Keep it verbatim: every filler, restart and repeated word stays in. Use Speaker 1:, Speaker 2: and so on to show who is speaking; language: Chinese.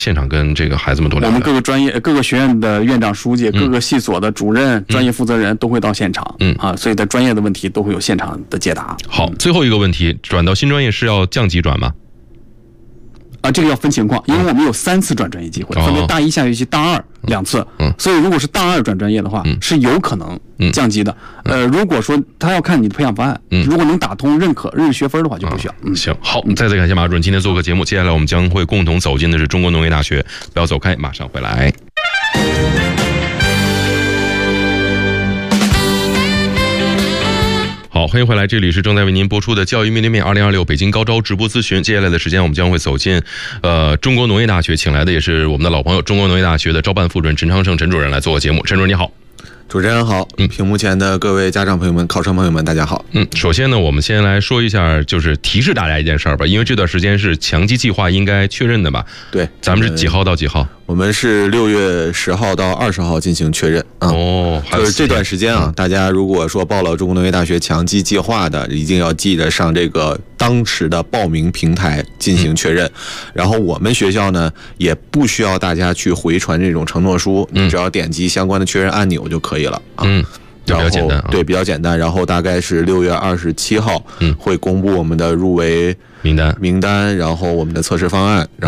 Speaker 1: 现场跟这个孩子们多聊聊。
Speaker 2: 我们各个专业、各个学院的院长、书记、嗯、各个系所的主任、嗯、专业负责人都会到现场，嗯啊，所以在专业的问题都会有现场的解答。
Speaker 1: 好，嗯、最后一个问题，转到新专业是要降级转吗？
Speaker 2: 啊，这个要分情况，因为我们有三次转专业机会，分别大一下学期、大二两次。嗯，所以如果是大二转专业的话，嗯、是有可能降级的。嗯、呃，如果说他要看你的培养方案，嗯，如果能打通认可、认学分的话，就不需要。嗯，
Speaker 1: 行，好，再次感谢马主任今天做客节目。接下来我们将会共同走进的是中国农业大学，不要走开，马上回来。好，欢迎回来，这里是正在为您播出的教育面对面二零二六北京高招直播咨询。接下来的时间我们将会走进呃中国农业大学，请来的也是我们的老朋友，中国农业大学的招办副主任陈昌胜陈主任来做个节目。陈主任你好。
Speaker 3: 主持人好，嗯，屏幕前的各位家长朋友们、考生朋友们，大家好。
Speaker 1: 嗯，首先呢，我们先来说一下，就是提示大家一件事儿吧，因为这段时间是强基计划应该确认的吧？
Speaker 3: 对，
Speaker 1: 咱们是几号到几号？
Speaker 3: 我们是六月十号到二十号进行确认啊。
Speaker 1: 哦，
Speaker 3: 就是这段时间啊，
Speaker 1: 嗯、
Speaker 3: 大家如果说报了中国农业大学强基计划的，一定要记得上这个当时的报名平台进行确认。嗯、然后我们学校呢，也不需要大家去回传这种承诺书，嗯、你只要点击相关的确认按钮就可以了啊。
Speaker 1: 嗯。比较简单、啊，
Speaker 3: 对，比较简单。然后大概是六月二十七号，嗯，会公布我们的入围
Speaker 1: 名单，
Speaker 3: 名单，然后我们的测试方案，然